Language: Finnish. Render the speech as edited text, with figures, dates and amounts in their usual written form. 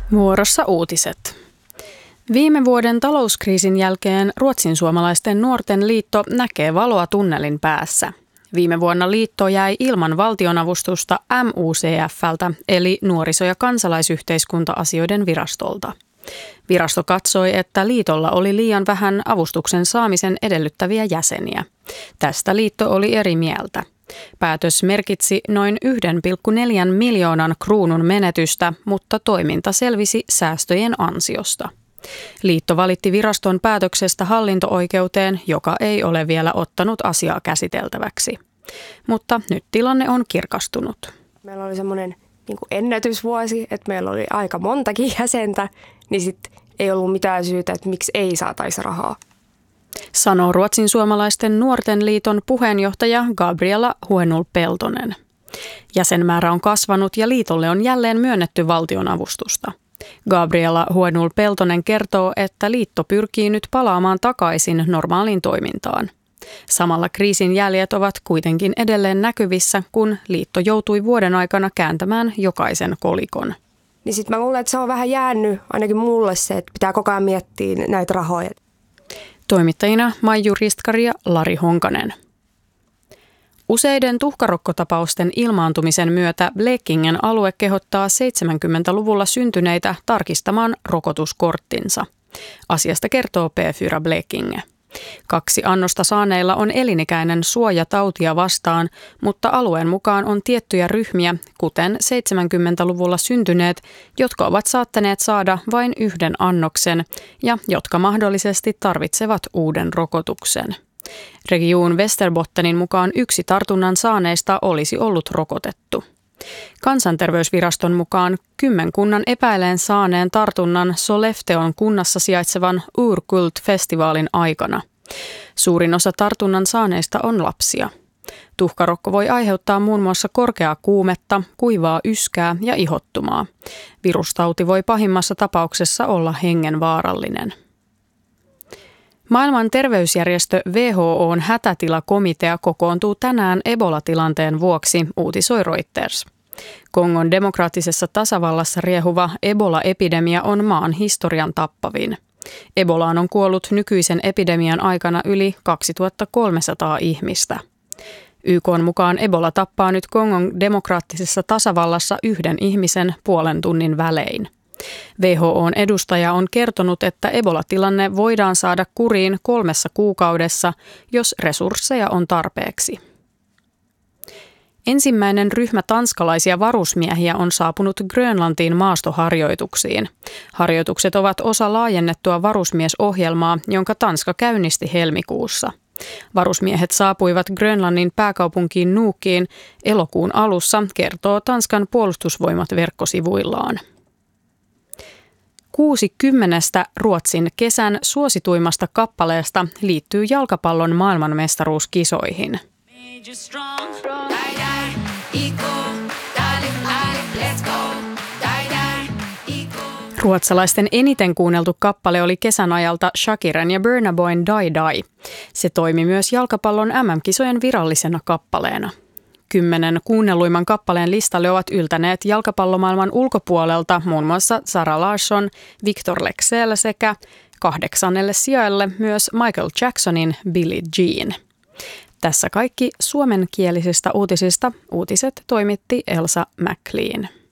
Vuorossa uutiset. Viime vuoden talouskriisin jälkeen ruotsinsuomalaisten nuorten liitto näkee valoa tunnelin päässä. Viime vuonna liitto jäi ilman valtionavustusta MUCF:ltä eli nuoriso- ja kansalaisyhteiskunta-asioiden virastolta. Virasto katsoi, että liitolla oli liian vähän avustuksen saamisen edellyttäviä jäseniä. Tästä liitto oli eri mieltä. Päätös merkitsi noin 1,4 miljoonan kruunun menetystä, mutta toiminta selvisi säästöjen ansiosta. Liitto valitti viraston päätöksestä hallinto-oikeuteen, joka ei ole vielä ottanut asiaa käsiteltäväksi. Mutta nyt tilanne on kirkastunut. Meillä oli semmoinen ennätysvuosi, että meillä oli aika montakin jäsentä, niin sitten ei ollut mitään syytä, että miksi ei saataisi rahaa. Sanoo ruotsinsuomalaisten nuorten liiton puheenjohtaja Gabriela Huenul-Peltonen. Jäsenmäärä on kasvanut ja liitolle on jälleen myönnetty valtionavustusta. Gabriela Huenul-Peltonen kertoo, että liitto pyrkii nyt palaamaan takaisin normaaliin toimintaan. Samalla kriisin jäljet ovat kuitenkin edelleen näkyvissä, kun liitto joutui vuoden aikana kääntämään jokaisen kolikon. Niin sitten mä luulen, että se on vähän jäänyt ainakin mulle se, että pitää koko ajan miettiä näitä rahoja. Toimittajina Maiju Ristkari ja Lari Honkanen. Useiden tuhkarokkotapausten ilmaantumisen myötä Blekingen alue kehottaa 70-luvulla syntyneitä tarkistamaan rokotuskorttinsa. Asiasta kertoo P4 Blekinge. 2 annosta saaneilla on elinikäinen suoja tautia vastaan, mutta alueen mukaan on tiettyjä ryhmiä, kuten 70-luvulla syntyneet, jotka ovat saattaneet saada vain 1 annoksen ja jotka mahdollisesti tarvitsevat uuden rokotuksen. Region Västerbottenin mukaan 1 tartunnan saaneista olisi ollut rokotettu. Kansanterveysviraston mukaan kymmenkunnan epäileen saaneen tartunnan Sollefteån kunnassa sijaitsevan Urkult-festivaalin aikana. Suurin osa tartunnan saaneista on lapsia. Tuhkarokko voi aiheuttaa muun muassa korkeaa kuumetta, kuivaa yskää ja ihottumaa. Virustauti voi pahimmassa tapauksessa olla hengenvaarallinen. Maailman terveysjärjestö WHO:n hätätilakomitea kokoontuu tänään Ebola-tilanteen vuoksi, uutisoi Reuters. Kongon demokraattisessa tasavallassa riehuva Ebola-epidemia on maan historian tappavin. Ebolaan on kuollut nykyisen epidemian aikana yli 2300 ihmistä. YK:n mukaan Ebola tappaa nyt Kongon demokraattisessa tasavallassa 1 ihmisen puolen tunnin välein. WHO:n edustaja on kertonut, että Ebola-tilanne voidaan saada kuriin 3 kuukaudessa, jos resursseja on tarpeeksi. Ensimmäinen ryhmä tanskalaisia varusmiehiä on saapunut Grönlantiin maastoharjoituksiin. Harjoitukset ovat osa laajennettua varusmiesohjelmaa, jonka Tanska käynnisti helmikuussa. Varusmiehet saapuivat Grönlannin pääkaupunkiin Nuukiin elokuun alussa, kertoo Tanskan puolustusvoimat verkkosivuillaan. 60 Ruotsin kesän suosituimmasta kappaleesta liittyy jalkapallon maailmanmestaruuskisoihin. Ruotsalaisten eniten kuunneltu kappale oli kesän ajalta Shakiran ja Burna Boyn Die Die. Se toimi myös jalkapallon MM-kisojen virallisena kappaleena. 10 kuunnelluimman kappaleen listalle ovat yltäneet jalkapallomaailman ulkopuolelta muun muassa Zara Larsson, Victor Leksell sekä 8. sijalle myös Michael Jacksonin Billie Jean. Tässä kaikki suomenkielisistä uutisista. Uutiset toimitti Elsa McLean.